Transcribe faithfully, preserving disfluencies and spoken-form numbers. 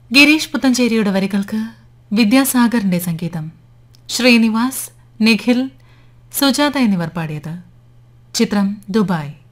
ഗിരീഷ് പുത്തഞ്ചേരിയുടെ വരികൾക്ക് വിദ്യാസാഗറിന്റെ സംഗീതം. ശ്രീനിവാസ്, നിഖിൽ, സുജാത എന്നിവർ പാടിയത്. ചിത്രം ദുബായ്.